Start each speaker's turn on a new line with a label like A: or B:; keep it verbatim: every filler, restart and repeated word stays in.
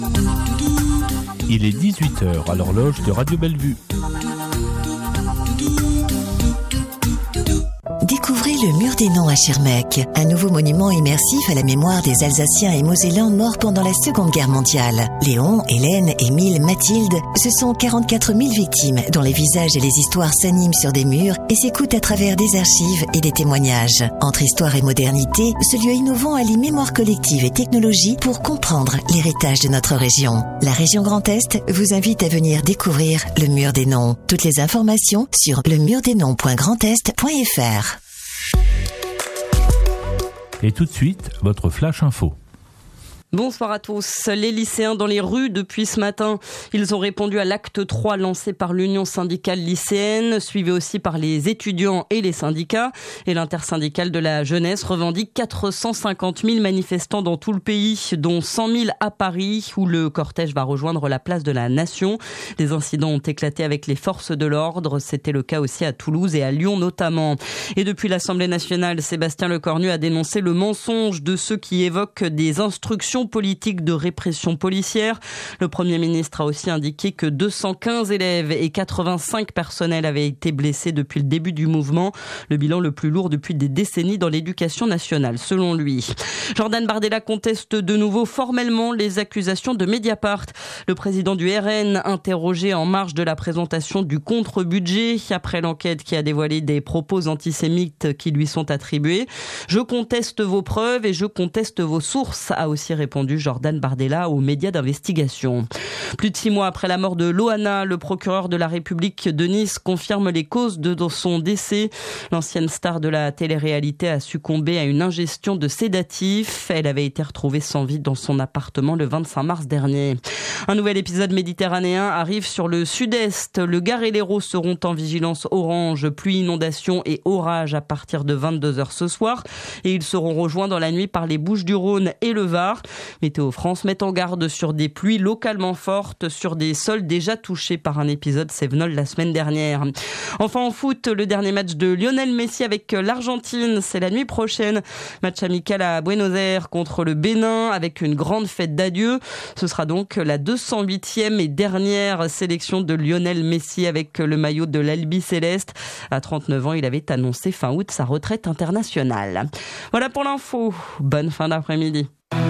A: Il est dix-huit heures à l'horloge de Radio Bellevue.
B: Découvrez le Mur des Noms à Schirmeck, un nouveau monument immersif à la mémoire des Alsaciens et Mosellans morts pendant la Seconde Guerre mondiale. Léon, Hélène, Émile, Mathilde, ce sont quarante-quatre mille victimes dont les visages et les histoires s'animent sur des murs et s'écoutent à travers des archives et des témoignages. Entre histoire et modernité, ce lieu innovant allie mémoire collective et technologie pour comprendre l'héritage de notre région. La région Grand Est vous invite à venir découvrir le Mur des Noms. Toutes les informations sur le mur des noms point grand est point f r.
A: Et tout de suite, votre Flash Info.
C: Bonsoir à tous. Les lycéens dans les rues depuis ce matin. Ils ont répondu à l'acte trois lancé par l'Union syndicale lycéenne, suivi aussi par les étudiants et les syndicats. Et l'intersyndicale de la jeunesse revendique quatre cent cinquante mille manifestants dans tout le pays, dont cent mille à Paris, où le cortège va rejoindre la place de la Nation. Des incidents ont éclaté avec les forces de l'ordre. C'était le cas aussi à Toulouse et à Lyon notamment. Et depuis l'Assemblée nationale, Sébastien Lecornu a dénoncé le mensonge de ceux qui évoquent des instructions politique de répression policière. Le Premier ministre a aussi indiqué que deux cent quinze élèves et quatre-vingt-cinq personnels avaient été blessés depuis le début du mouvement, le bilan le plus lourd depuis des décennies dans l'éducation nationale, selon lui. Jordan Bardella conteste de nouveau formellement les accusations de Mediapart. Le président du R N, interrogé en marge de la présentation du contre-budget après l'enquête qui a dévoilé des propos antisémites qui lui sont attribués. « Je conteste vos preuves et je conteste vos sources », a aussi répondu Jordan Bardella aux médias d'investigation. Plus de six mois après la mort de Loana, le procureur de la République de Nice confirme les causes de son décès. L'ancienne star de la télé-réalité a succombé à une ingestion de sédatifs. Elle avait été retrouvée sans vie dans son appartement le vingt-cinq mars dernier. Un nouvel épisode méditerranéen arrive sur le sud-est. Le Gard et l'Hérault seront en vigilance orange, pluie, inondation et orage à partir de vingt-deux heures ce soir. Et ils seront rejoints dans la nuit par les Bouches-du-Rhône et le Var. Météo France met en garde sur des pluies localement fortes sur des sols déjà touchés par un épisode Cévenol la semaine dernière. Enfin en foot, le dernier match de Lionel Messi avec l'Argentine, c'est la nuit prochaine. Match amical à Buenos Aires contre le Bénin avec une grande fête d'adieu. Ce sera donc la deux cent huitième et dernière sélection de Lionel Messi avec le maillot de l'Albi Céleste. À trente-neuf ans, il avait annoncé fin août sa retraite internationale. Voilà pour l'info. Bonne fin d'après-midi.